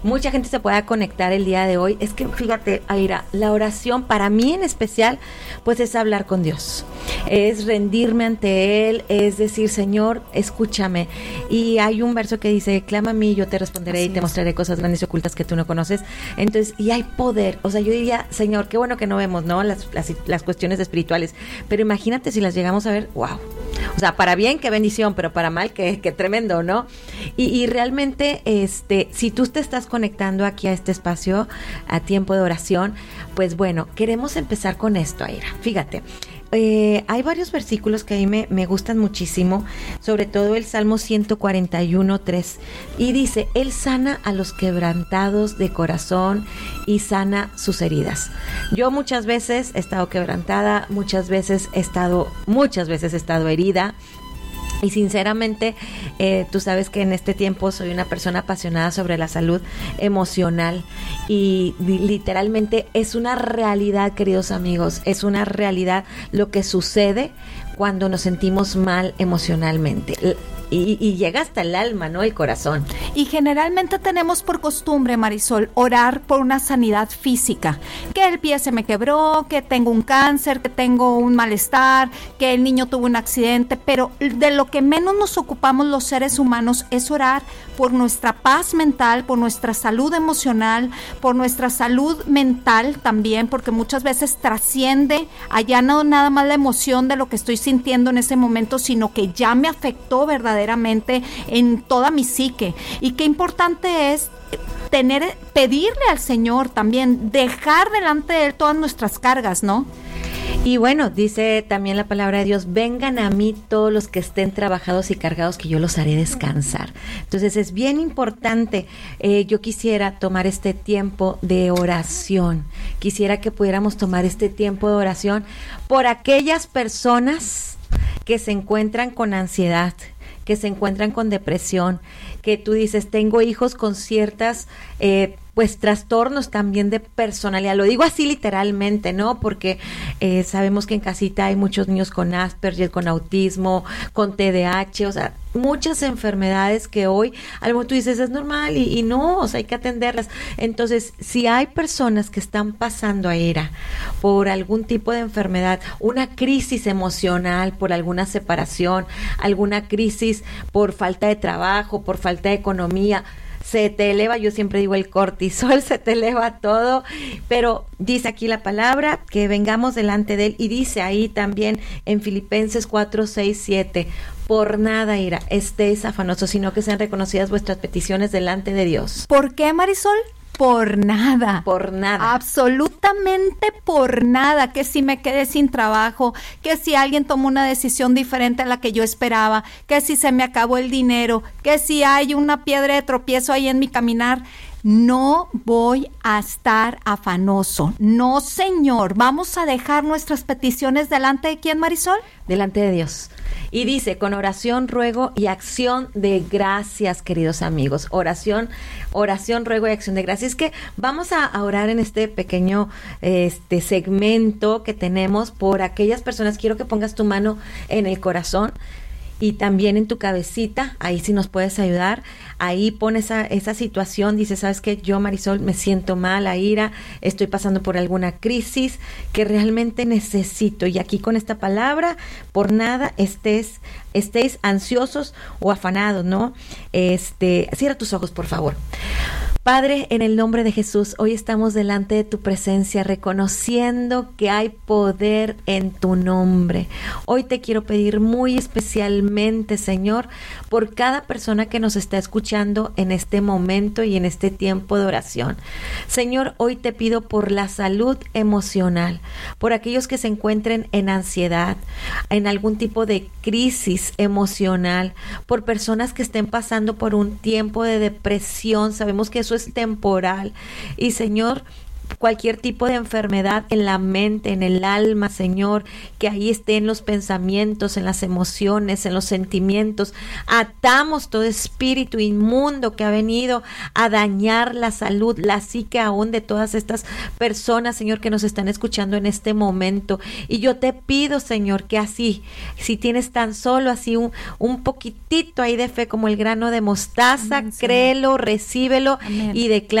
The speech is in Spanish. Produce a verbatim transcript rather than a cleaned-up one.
mucha gente se pueda conectar el día de hoy. Es que fíjate, Aira, la oración para mí en especial, pues es hablar con Dios, es rendirme ante Él, es decir, Señor, escúchame. Y hay un verso que dice, clama a mí, yo te responderé. Así y te es. Mostraré cosas grandes y ocultas que tú no conoces. Entonces, y hay poder. O sea, yo diría, Señor, qué bueno que no vemos, ¿no? Las, las, las cuestiones espirituales, pero imagínate si las llegamos a ver, wow. O sea, para bien, qué bendición, pero para mal, qué, qué tremendo, ¿no? Y, y realmente, este, si tú te estás conectando aquí a este espacio, a tiempo de oración, pues bueno, queremos empezar con esto, Aira. Fíjate, eh, hay varios versículos que a mí me, me gustan muchísimo, sobre todo el Salmo ciento cuarenta y uno, tres, y dice, Él sana a los quebrantados de corazón y sana sus heridas. Yo muchas veces he estado quebrantada, muchas veces he estado, muchas veces he estado herida. Y sinceramente, eh, tú sabes que en este tiempo soy una persona apasionada sobre la salud emocional y literalmente es una realidad, queridos amigos, es una realidad lo que sucede cuando nos sentimos mal emocionalmente. Y, y llega hasta el alma, ¿no? El corazón. Y generalmente tenemos por costumbre, Marisol, orar por una sanidad física. Que el pie se me quebró, que tengo un cáncer, que tengo un malestar, que el niño tuvo un accidente. Pero de lo que menos nos ocupamos los seres humanos es orar por nuestra paz mental, por nuestra salud emocional, por nuestra salud mental también, porque muchas veces trasciende allá no nada más la emoción de lo que estoy sintiendo en ese momento, sino que ya me afectó verdaderamente en toda mi psique. Y qué importante es tener, pedirle al Señor también, dejar delante de Él todas nuestras cargas, ¿no? Y bueno, dice también la palabra de Dios, vengan a mí todos los que estén trabajados y cargados, que yo los haré descansar. Entonces es bien importante, eh, yo quisiera tomar este tiempo de oración, quisiera que pudiéramos tomar este tiempo de oración por aquellas personas que se encuentran con ansiedad, que se encuentran con depresión, que tú dices, tengo hijos con ciertas eh, pues trastornos también de personalidad, lo digo así literalmente, ¿no? Porque eh, sabemos que en casita hay muchos niños con Asperger, con autismo, con T D A H, o sea, muchas enfermedades que hoy, algo tú dices, es normal y, y no, o sea, hay que atenderlas. Entonces, si hay personas que están pasando a ira por algún tipo de enfermedad, una crisis emocional por alguna separación, alguna crisis por falta de trabajo, por falta de economía, se te eleva, yo siempre digo el cortisol, se te eleva todo, pero dice aquí la palabra que vengamos delante de Él y dice ahí también en Filipenses cuatro, seis, siete, por nada, Ira, estéis afanosos, sino que sean reconocidas vuestras peticiones delante de Dios. ¿Por qué, Marisol? Por nada. Por nada. Absolutamente por nada. Que si me quedé sin trabajo, que si alguien tomó una decisión diferente a la que yo esperaba, que si se me acabó el dinero, que si hay una piedra de tropiezo ahí en mi caminar. No voy a estar afanoso. No, señor. Vamos a dejar nuestras peticiones delante de ¿quién, Marisol? Delante de Dios. Y dice, con oración, ruego y acción de gracias, queridos amigos. Oración, oración, ruego y acción de gracias. Es que vamos a, a orar en este pequeño este segmento que tenemos por aquellas personas. Quiero que pongas tu mano en el corazón y también en tu cabecita, ahí sí nos puedes ayudar, ahí pones esa, esa situación, dices, ¿sabes qué? Yo, Marisol, me siento mal, a ira, estoy pasando por alguna crisis que realmente necesito, y aquí con esta palabra, por nada estés, estéis ansiosos o afanados, ¿no? Este, cierra tus ojos, por favor. Padre, en el nombre de Jesús, hoy estamos delante de tu presencia, reconociendo que hay poder en tu nombre. Hoy te quiero pedir muy especialmente, Señor, por cada persona que nos está escuchando en este momento y en este tiempo de oración. Señor, hoy te pido por la salud emocional, por aquellos que se encuentren en ansiedad, en algún tipo de crisis emocional, por personas que estén pasando por un tiempo de depresión. Sabemos que eso es temporal. Y Señor, cualquier tipo de enfermedad en la mente, en el alma, Señor, que ahí esté en los pensamientos, en las emociones, en los sentimientos. Atamos todo espíritu inmundo que ha venido a dañar la salud, la psique aún de todas estas personas, Señor, que nos están escuchando en este momento. Y yo te pido, Señor, que así, si tienes tan solo así un, un poquitito ahí de fe como el grano de mostaza, Amén, créelo, recíbelo Amén. Y declara